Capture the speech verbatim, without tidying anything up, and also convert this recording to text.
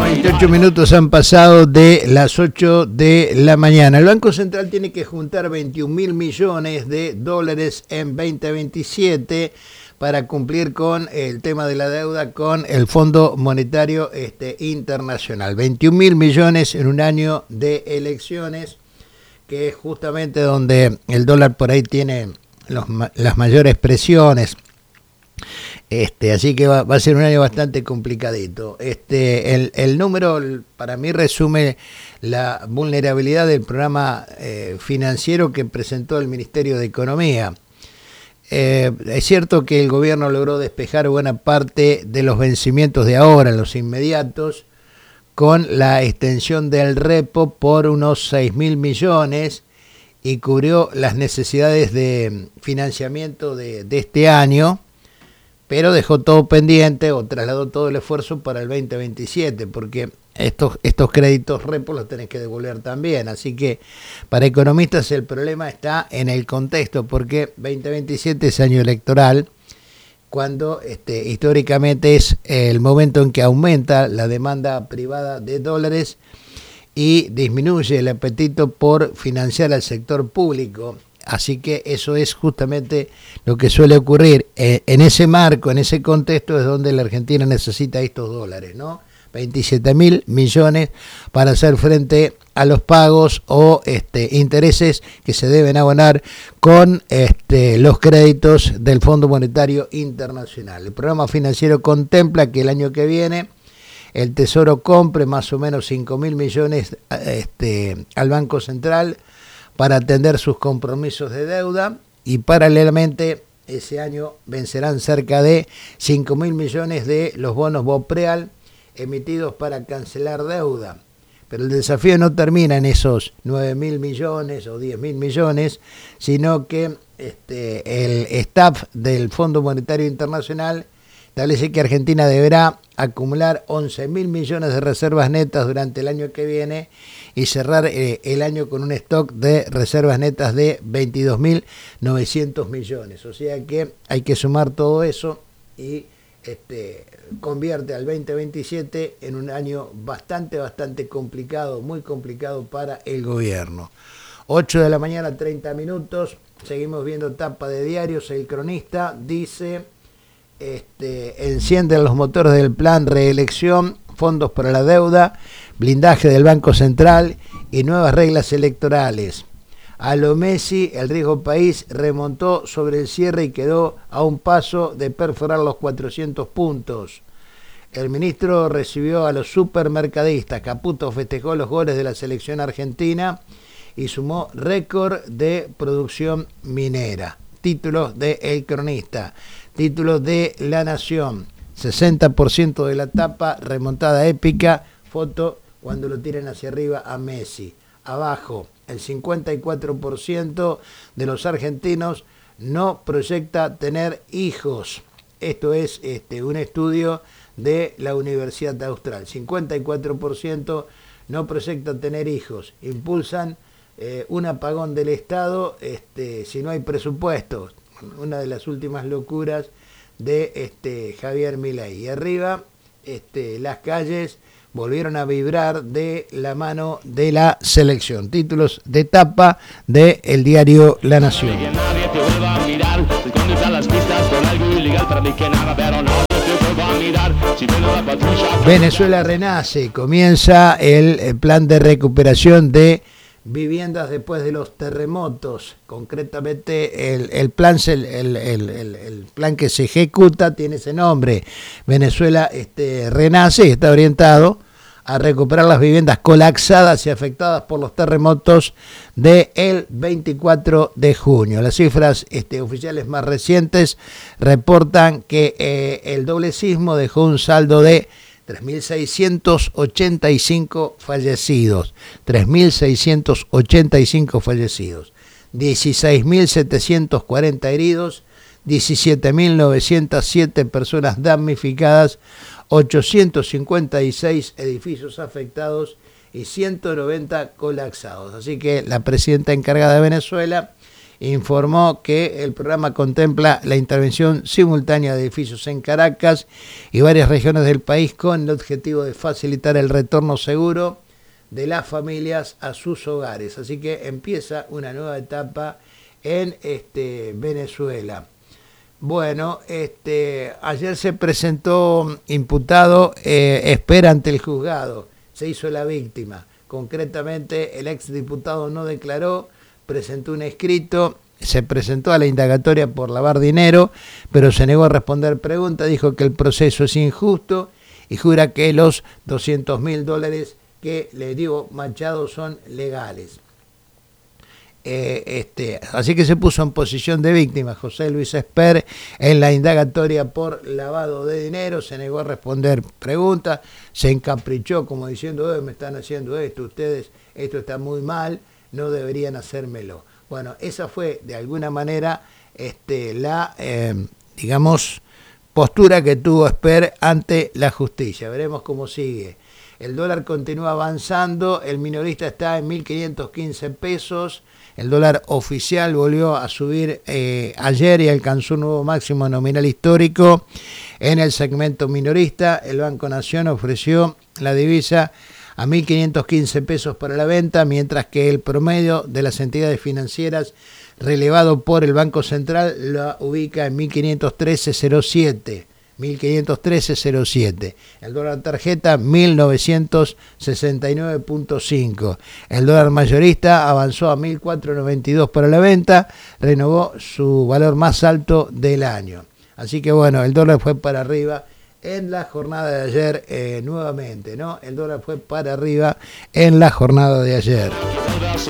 veintiocho minutos han pasado de las ocho de la mañana. El Banco Central tiene que juntar veintiún mil millones de dólares en veinte veintisiete para cumplir con el tema de la deuda con el Fondo Monetario este, Internacional. veintiún mil millones en un año de elecciones, que es justamente donde el dólar por ahí tiene los, las mayores presiones. Este, así que va, va a ser un año bastante complicadito. Este, el, el número para mí resume la vulnerabilidad del programa eh, financiero que presentó el Ministerio de Economía. Eh, es cierto que el gobierno logró despejar buena parte de los vencimientos de ahora, los inmediatos, con la extensión del repo por unos seis mil millones y cubrió las necesidades de financiamiento de, de este año, pero dejó todo pendiente o trasladó todo el esfuerzo para el veinte veintisiete, porque estos, estos créditos repo los tenés que devolver también. Así que para economistas el problema está en el contexto, porque veinte veintisiete es año electoral, cuando este, históricamente es el momento en que aumenta la demanda privada de dólares y disminuye el apetito por financiar al sector público. Así que eso es justamente lo que suele ocurrir. Eh, en ese marco, en ese contexto es donde la Argentina necesita estos dólares, ¿no? veintisiete mil millones para hacer frente a los pagos o este, intereses que se deben abonar con este, los créditos del Fondo Monetario Internacional. El programa financiero contempla que el año que viene el Tesoro compre más o menos cinco mil millones este, al Banco Central para atender sus compromisos de deuda, y paralelamente ese año vencerán cerca de cinco mil millones de los bonos BOPREAL emitidos para cancelar deuda. Pero el desafío no termina en esos nueve mil millones o diez mil millones, sino que este, el staff del Fondo Monetario Internacional establece que Argentina deberá acumular once mil millones de reservas netas durante el año que viene y cerrar eh, el año con un stock de reservas netas de veintidós mil novecientos millones. O sea que hay que sumar todo eso y este, convierte al veinte veintisiete en un año bastante, bastante complicado, muy complicado para el gobierno. ocho de la mañana, treinta minutos, seguimos viendo tapa de diarios. El Cronista dice: Este, encienden los motores del plan reelección, fondos para la deuda, blindaje del Banco Central y nuevas reglas electorales. A lo Messi, el riesgo país remontó sobre el cierre y quedó a un paso de perforar los cuatrocientos puntos. El ministro recibió a los supermercadistas. Caputo festejó los goles de la selección argentina y sumó récord de producción minera. Títulos de El Cronista. Títulos de La Nación: sesenta por ciento de la tapa, remontada épica, foto cuando lo tiran hacia arriba a Messi. Abajo, el cincuenta y cuatro por ciento de los argentinos no proyecta tener hijos. Esto es este, un estudio de la Universidad Austral. cincuenta y cuatro por ciento no proyecta tener hijos. Impulsan eh, un apagón del Estado este, si no hay presupuesto. Una de las últimas locuras de este Javier Milei. Y arriba, este, las calles volvieron a vibrar de la mano de la selección. Títulos de tapa de el diario La Nación. Venezuela renace, comienza el plan de recuperación de viviendas después de los terremotos. Concretamente el, el, plan, el, el, el, el plan que se ejecuta tiene ese nombre: Venezuela este, renace, y está orientado a recuperar las viviendas colapsadas y afectadas por los terremotos del veinticuatro de junio. Las cifras este, oficiales más recientes reportan que eh, el doble sismo dejó un saldo de tres mil seiscientos ochenta y cinco fallecidos, tres mil seiscientos ochenta y cinco fallecidos, dieciséis mil setecientos cuarenta heridos, diecisiete mil novecientas siete personas damnificadas, ochocientos cincuenta y seis edificios afectados y ciento noventa colapsados. Así que la presidenta encargada de Venezuela informó que el programa contempla la intervención simultánea de edificios en Caracas y varias regiones del país con el objetivo de facilitar el retorno seguro de las familias a sus hogares. Así que empieza una nueva etapa en este, Venezuela. Bueno, este, ayer se presentó imputado, eh, espera ante el juzgado, se hizo la víctima. Concretamente, el exdiputado no declaró, presentó un escrito, se presentó a la indagatoria por lavar dinero, pero se negó a responder preguntas, dijo que el proceso es injusto y jura que los doscientos mil dólares que le dio Machado son legales. Eh, este, así que se puso en posición de víctima José Luis Esper en la indagatoria por lavado de dinero, se negó a responder preguntas, se encaprichó como diciendo, eh, me están haciendo esto, ustedes, esto está muy mal, no deberían hacérmelo. Bueno, esa fue de alguna manera este, la, eh, digamos, postura que tuvo Esper ante la justicia. Veremos cómo sigue. El dólar continúa avanzando, el minorista está en mil quinientos quince pesos, el dólar oficial volvió a subir eh, ayer y alcanzó un nuevo máximo nominal histórico. En el segmento minorista, el Banco Nación ofreció la divisa a mil quinientos quince pesos para la venta, mientras que el promedio de las entidades financieras relevado por el Banco Central la ubica en mil quinientos trece coma cero siete. mil quinientos trece coma cero siete. El dólar tarjeta mil novecientos sesenta y nueve punto cinco. El dólar mayorista avanzó a mil cuatrocientos noventa y dos para la venta, renovó su valor más alto del año. Así que bueno, el dólar fue para arriba en la jornada de ayer eh, nuevamente, ¿no? El dólar fue para arriba en la jornada de ayer.